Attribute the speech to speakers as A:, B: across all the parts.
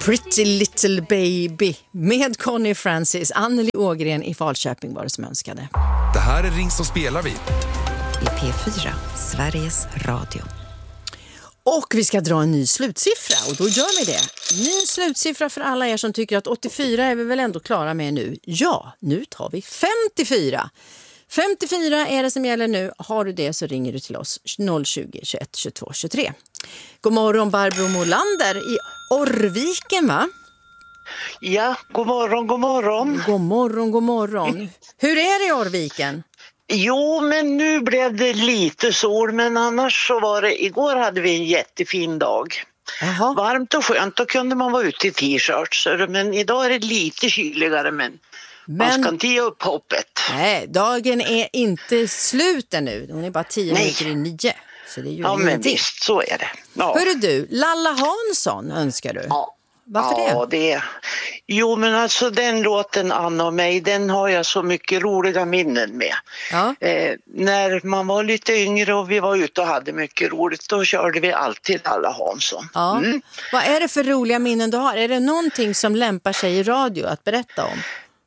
A: Pretty Little Baby med Connie Francis. Anneli Ågren i Falköping var det som önskade.
B: Det här är Ring så spelar vi.
C: I P4, Sveriges Radio.
A: Och vi ska dra en ny slutsiffra och då gör vi det. Ny slutsiffra för alla er som tycker att 84 är vi väl ändå klara med nu. Ja, nu tar vi 54. 54 är det som gäller nu. Har du det så ringer du till oss 020 21 22 23. God morgon Barbro Molander i Orrviken, va?
D: Ja, god morgon, god morgon.
A: God morgon, god morgon. Hur är det i Orrviken?
D: Jo, men nu blev det lite sol, men annars så var det, igår hade vi en jättefin dag.
A: Jaha.
D: Varmt och skönt, då kunde man vara ute i t-shirts, men idag är det lite kyligare, men man ska inte ge upp hoppet.
A: Nej, dagen är inte slut ännu, hon är bara 10 minuter i 9. Så det är ju
D: ja, men
A: ingenting.
D: visst, så är det. Ja.
A: Hörru du, Lalla Hansson önskar du?
D: Ja.
A: Varför
D: ja,
A: det?
D: Jo, men alltså den låten Anna och mig, den har jag så mycket roliga minnen med.
A: Ja.
D: När man var lite yngre och vi var ute och hade mycket roligt, då körde vi alltid Lalla Hansson.
A: Ja. Vad är det för roliga minnen du har? Är det någonting som lämpar sig i radio att berätta om?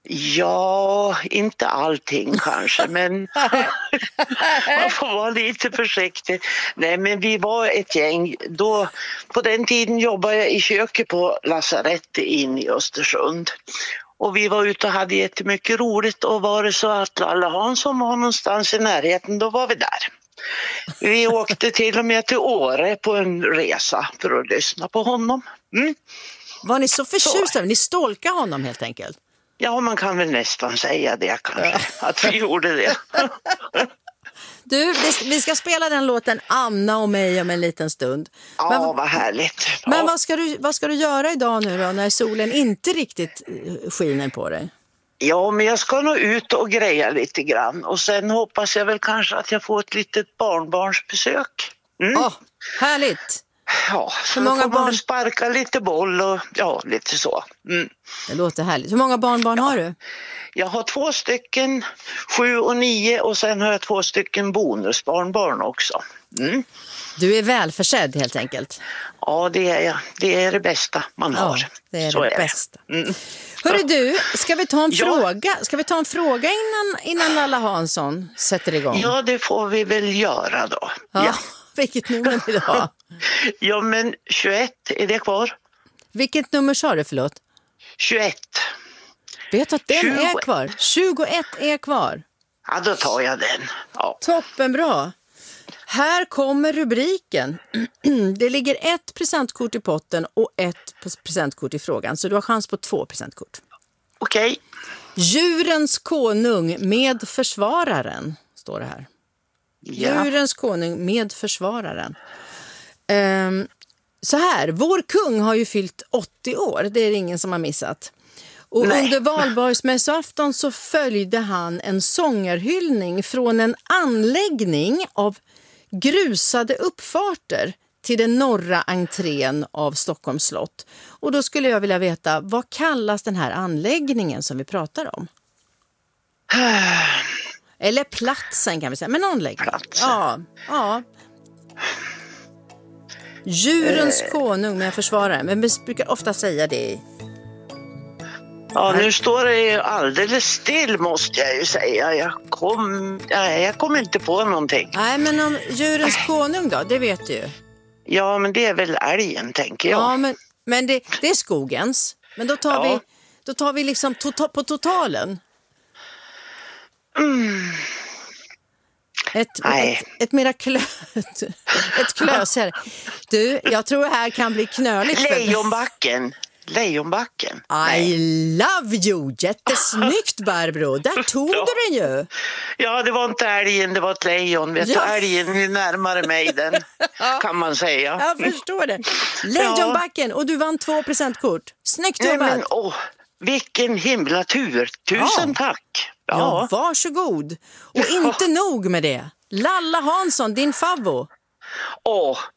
D: Ja, inte allting kanske, men man får vara lite försiktig. Nej, men vi var ett gäng. Då, på den tiden jobbade jag i köket på lasarett in i Östersund. Och vi var ute och hade jättemycket roligt, och var det så att Lalla Hansson var någonstans i närheten, då var vi där. Vi åkte till och med till Åre på en resa för att lyssna på honom.
A: Var ni så förtjusta? Ni stalkade honom helt enkelt?
D: Ja, man kan väl nästan säga det kanske, att vi gjorde det.
A: Du, vi ska spela den låten Anna och mig om en liten stund.
D: Ja, vad härligt. Ja.
A: Men vad ska du göra idag nu då, när solen inte riktigt skiner på dig?
D: Ja, men jag ska nog ut och greja lite grann. Och sen hoppas jag väl kanske att jag får ett litet barnbarnsbesök.
A: Härligt!
D: Ja, så
A: hur många
D: får man sparka lite boll och ja, lite så.
A: Det låter härligt. Hur många barnbarn har du?
D: Jag har 2 stycken, 7 och 9, och sen har jag 2 stycken bonusbarnbarn också.
A: Du är välförsedd helt enkelt.
D: Ja, det är jag. Det är det bästa man har.
A: Ja, det är
D: så
A: det
D: är
A: bästa. Hörru du, ska vi ta en fråga? Ska vi ta en fråga innan Lalla Hansson sätter igång?
D: Ja, det får vi väl göra då.
A: Ja. Vilket nummer vill du ha?
D: Ja, men 21, är det kvar?
A: Vilket nummer sa du, förlåt?
D: 21.
A: Vet du att den är kvar? 21 är kvar.
D: Ja, då tar jag den. Ja.
A: Toppenbra. Här kommer rubriken. Det ligger 1 presentkort i potten och 1 presentkort i frågan. Så du har chans på 2 presentkort.
D: Okej.
A: Djurens konung med försvararen, står det här.
D: Ja.
A: Djurens konung med försvararen. Så här, vår kung har ju fyllt 80 år. Det är ingen som har missat. Och under valborgsmässoafton så följde han en sångarhyllning från en anläggning av grusade uppfarter till den norra entrén av Stockholms slott. Och då skulle jag vilja veta, vad kallas den här anläggningen som vi pratar om? Eller platsen kan vi säga, men anläggning. Ja. Djurens konung med försvarare, men vi brukar ofta säga det.
D: Ja, nu står det ju alldeles still, måste jag ju säga. Jag kom inte på någonting.
A: Nej, men om djurens konung då, det vet du ju.
D: Ja, men det är väl älgen, tänker jag.
A: Ja, men det är skogens. Men då tar vi liksom på totalen. Ett mera ett klöser. Du, jag tror här kan bli knöligt.
D: Lejonbacken.
A: I love you. Jättesnyggt, Barbro. Där tog du den ju.
D: Ja, det var inte älgen, det var ett lejon. Älgen är närmare mig den, kan man säga.
A: Jag förstår det. Lejonbacken, och du vann 2 presentkort. Snyggt jobbat.
D: Vilken himla tur. Tusen tack.
A: Ja, varsågod. Och inte nog med det. Lalla Hansson, din favvo.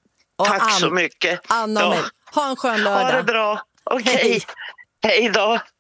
D: Tack så mycket.
A: Anna och mig. Ha en skön lördag.
D: Ha det bra. Okej. Hej då.